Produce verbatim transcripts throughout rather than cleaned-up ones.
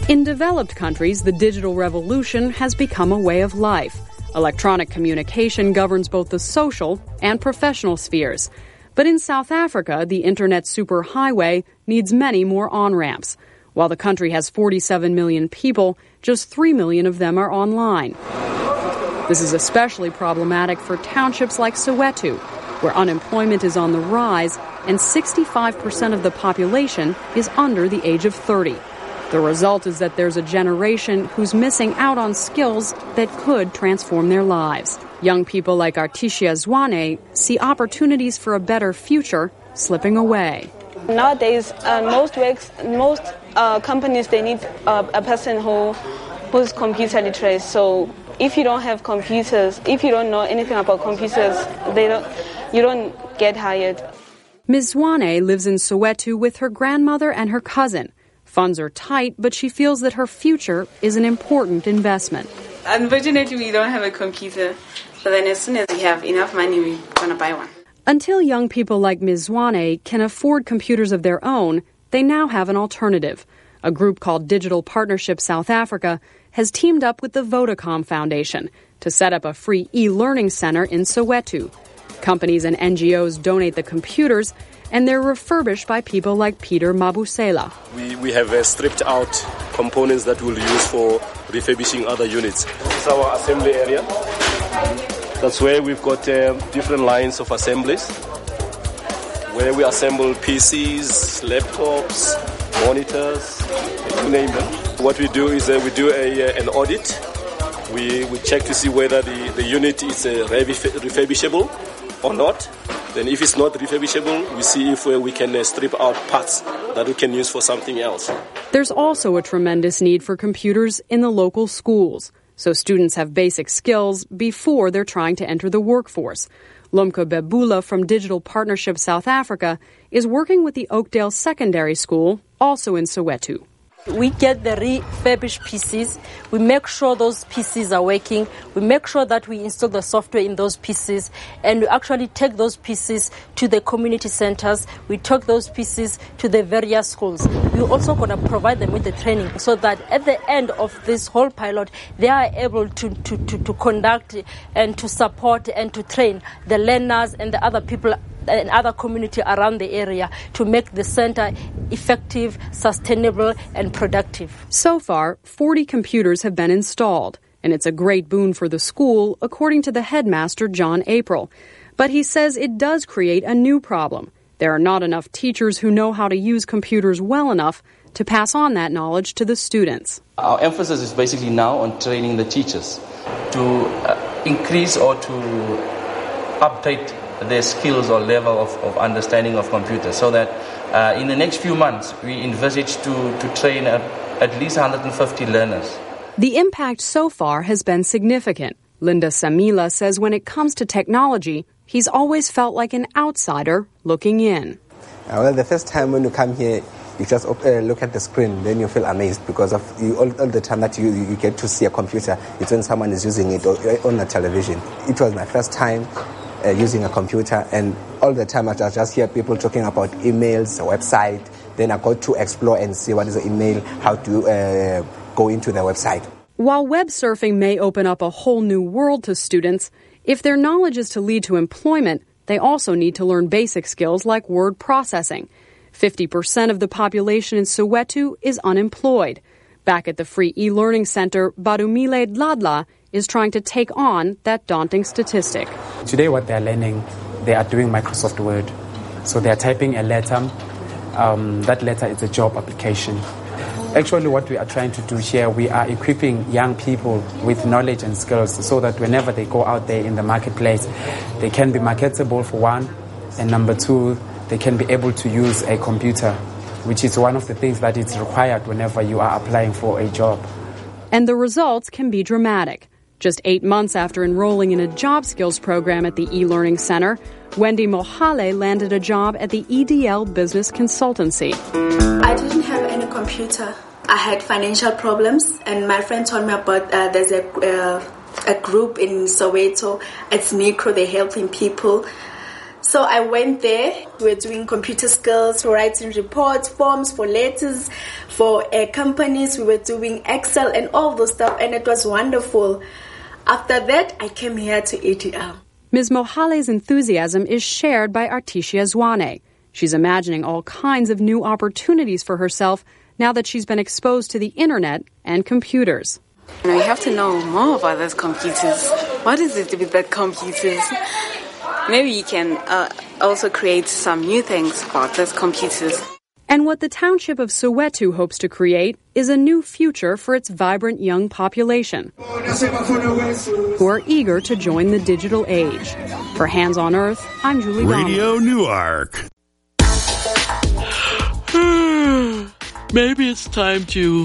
In developed countries, the digital revolution has become a way of life. Electronic communication governs both the social and professional spheres. But in South Africa, the internet superhighway needs many more on-ramps. While the country has forty-seven million people, just three million of them are online. This is especially problematic for townships like Soweto, where unemployment is on the rise and sixty-five percent of the population is under the age of thirty. The result is that there's a generation who's missing out on skills that could transform their lives. Young people like Artishia Zwane see opportunities for a better future slipping away. Nowadays, uh, most works, most uh, companies, they need uh, a person who who's computer literate. So if you don't have computers, if you don't know anything about computers, they don't, you don't get hired. Miz Zwane lives in Soweto with her grandmother and her cousin. Funds are tight, but she feels that her future is an important investment. Unfortunately, we don't have a computer. So then as soon as we have enough money, we're going to buy one. Until young people like Miz Zwane can afford computers of their own, they now have an alternative. A group called Digital Partnership South Africa has teamed up with the Vodacom Foundation to set up a free e-learning center in Soweto. Companies and N G Os donate the computers, and they're refurbished by people like Peter Mabusela. We, we have uh, stripped out components that we'll use for refurbishing other units. This is our assembly area. That's where we've got uh, different lines of assemblies, where we assemble P Cs, laptops, monitors, you name them. What we do is uh, we do a, uh, an audit. We, we check to see whether the, the unit is uh, refurbishable or not. Then if it's not refurbishable, we see if uh, we can uh, strip out parts that we can use for something else. There's also a tremendous need for computers in the local schools, so students have basic skills before they're trying to enter the workforce. Lomka Bebula from Digital Partnership South Africa is working with the Oakdale Secondary School, also in Soweto. We get the refurbished P Cs, we make sure those P Cs are working, we make sure that we install the software in those P Cs, and we actually take those P Cs to the community centers, we take those P Cs to the various schools. We're also going to provide them with the training so that at the end of this whole pilot, they are able to, to, to, to conduct and to support and to train the learners and the other people and other community around the area to make the center effective, sustainable, and productive. So far, forty computers have been installed, and it's a great boon for the school, according to the headmaster, John April. But he says it does create a new problem. There are not enough teachers who know how to use computers well enough to pass on that knowledge to the students. Our emphasis is basically now on training the teachers to uh, increase or to update their skills or level of, of understanding of computers, so that uh, in the next few months we envisage to, to train a, at least one hundred fifty learners. The impact so far has been significant. Linda Samila says when it comes to technology, he's always felt like an outsider looking in. Uh, well, the first time when you come here, you just uh, look at the screen, then you feel amazed because of you, all, all the time that you, you get to see a computer, it's when someone is using it on a television. It was my first time Uh, using a computer, and all the time I just, just hear people talking about emails, a website. Then I got to explore and see what is an email, how to uh, go into the website. While web surfing may open up a whole new world to students, if their knowledge is to lead to employment, they also need to learn basic skills like word processing. fifty percent of the population in Soweto is unemployed. Back at the free e-learning center, Badumile Dladla is trying to take on that daunting statistic. Today what they're learning, they are doing Microsoft Word. So they're typing a letter. Um, that letter is a job application. Actually what we are trying to do here, we are equipping young people with knowledge and skills so that whenever they go out there in the marketplace, they can be marketable for one, and number two, they can be able to use a computer, which is one of the things that is required whenever you are applying for a job. And the results can be dramatic. Just eight months after enrolling in a job skills program at the e-learning center, Wendy Mohale landed a job at the E D L Business Consultancy. I didn't have any computer. I had financial problems, and my friend told me about uh, there's a, uh, a group in Soweto. It's Micro, they're helping people. So I went there. We were doing computer skills, writing reports, forms for letters, for uh, companies. We were doing Excel and all those stuff, and it was wonderful. After that, I came here to A T L. Miz Mohale's enthusiasm is shared by Artisia Zwane. She's imagining all kinds of new opportunities for herself now that she's been exposed to the internet and computers. You know, you have to know more about those computers. What is it with that computers? Maybe you can uh, also create some new things about those computers. And what the township of Soweto hopes to create is a new future for its vibrant young population who are eager to join the digital age. For Hands on Earth, I'm Julie Radio Newark. Maybe it's time to...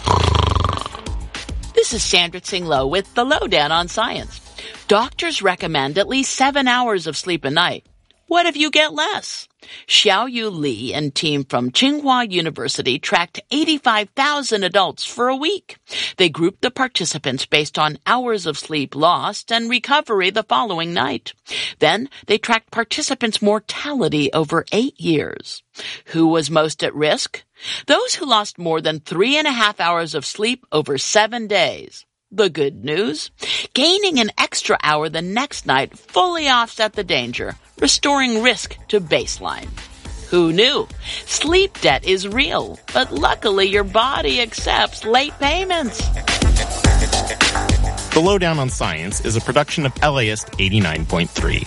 This is Sandra Tsinglo with the Lowdown on Science. Doctors recommend at least seven hours of sleep a night. What if you get less? Xiaoyu Li and team from Tsinghua University tracked eighty-five thousand adults for a week. They grouped the participants based on hours of sleep lost and recovery the following night. Then they tracked participants' mortality over eight years. Who was most at risk? Those who lost more than three and a half hours of sleep over seven days. The good news? Gaining an extra hour the next night fully offset the danger, restoring risk to baseline. Who knew? Sleep debt is real, but luckily your body accepts late payments. The Lowdown on Science is a production of L A I S T eighty-nine point three.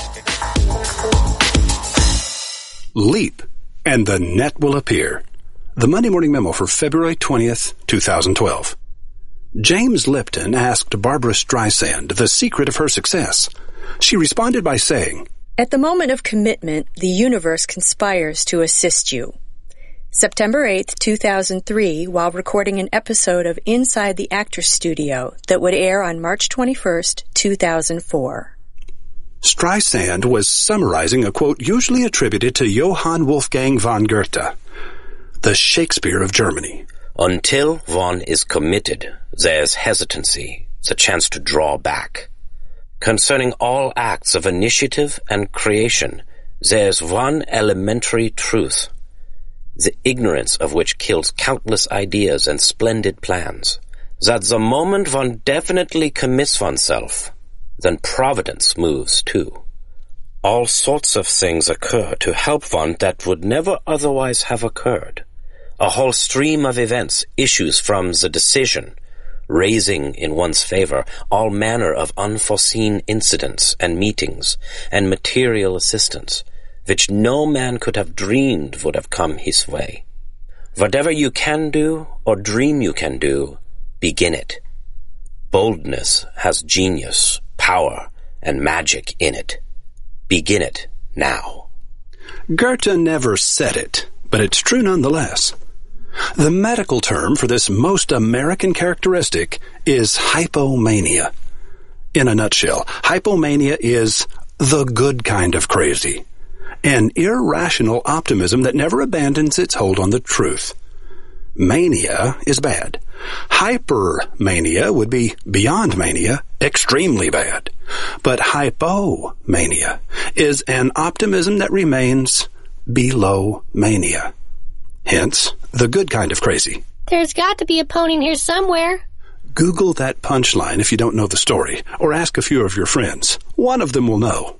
Leap, and the net will appear. The Monday Morning Memo for February twentieth, twenty twelve. James Lipton asked Barbra Streisand the secret of her success. She responded by saying, "At the moment of commitment, the universe conspires to assist you." September eighth, two thousand three, while recording an episode of Inside the Actors Studio that would air on March twenty-first, two thousand four. Streisand was summarizing a quote usually attributed to Johann Wolfgang von Goethe, the Shakespeare of Germany. Until one is committed, there's hesitancy, the chance to draw back. Concerning all acts of initiative and creation, there's one elementary truth, the ignorance of which kills countless ideas and splendid plans, that the moment one definitely commits oneself, then providence moves too. All sorts of things occur to help one that would never otherwise have occurred. A whole stream of events issues from the decision, raising in one's favor all manner of unforeseen incidents and meetings and material assistance, which no man could have dreamed would have come his way. Whatever you can do or dream you can do, begin it. Boldness has genius, power, and magic in it. Begin it now. Goethe never said it, but it's true nonetheless. The medical term for this most American characteristic is hypomania. In a nutshell, hypomania is the good kind of crazy, an irrational optimism that never abandons its hold on the truth. Mania is bad. Hypermania would be beyond mania, extremely bad. But hypomania is an optimism that remains below mania. Hence, the good kind of crazy. There's got to be a pony in here somewhere. Google that punchline if you don't know the story, or ask a few of your friends. One of them will know.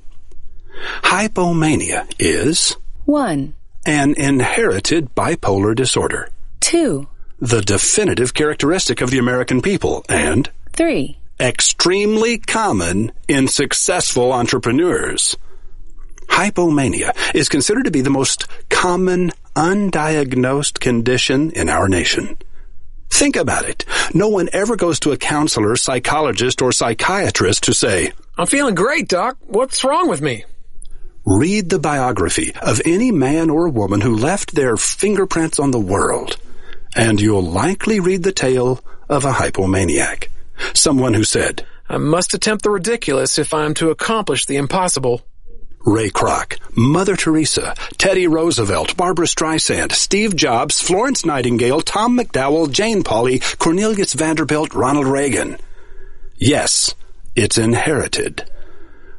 Hypomania is... One. An inherited bipolar disorder. Two. The definitive characteristic of the American people, and... Three. Extremely common in successful entrepreneurs. Hypomania is considered to be the most common undiagnosed condition in our nation. Think about it. No one ever goes to a counselor, psychologist, or psychiatrist to say, "I'm feeling great, Doc. What's wrong with me?" Read the biography of any man or woman who left their fingerprints on the world, and you'll likely read the tale of a hypomaniac. Someone who said, "I must attempt the ridiculous if I am to accomplish the impossible." Ray Kroc, Mother Teresa, Teddy Roosevelt, Barbra Streisand, Steve Jobs, Florence Nightingale, Tom McDowell, Jane Pauley, Cornelius Vanderbilt, Ronald Reagan. Yes, it's inherited.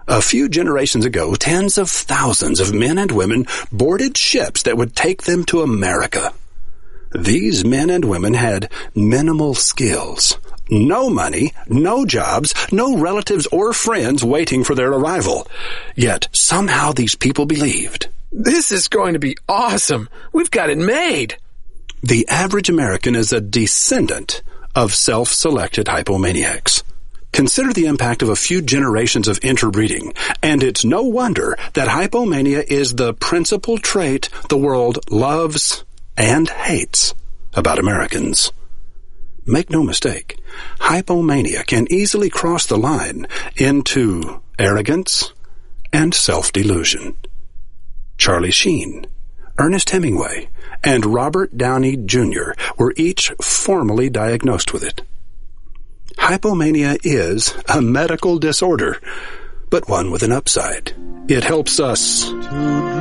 A few generations ago, tens of thousands of men and women boarded ships that would take them to America. These men and women had minimal skills, no money, no jobs, no relatives or friends waiting for their arrival. Yet somehow these people believed. This is going to be awesome. We've got it made. The average American is a descendant of self-selected hypomaniacs. Consider the impact of a few generations of interbreeding, and it's no wonder that hypomania is the principal trait the world loves and hates about Americans. Make no mistake, hypomania can easily cross the line into arrogance and self-delusion. Charlie Sheen, Ernest Hemingway, and Robert Downey Junior were each formally diagnosed with it. Hypomania is a medical disorder, but one with an upside. It helps us